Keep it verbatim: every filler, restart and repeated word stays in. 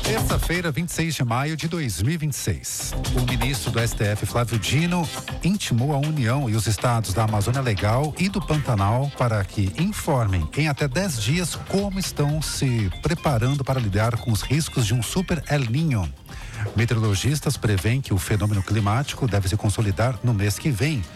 Terça-feira, vinte e seis de maio de dois mil e vinte e seis. O ministro do S T F, Flávio Dino, intimou a União e os estados da Amazônia Legal e do Pantanal para que informem em até dez dias como estão se preparando para lidar com os riscos de um super El Niño. Meteorologistas prevêem que o fenômeno climático deve se consolidar no mês que vem,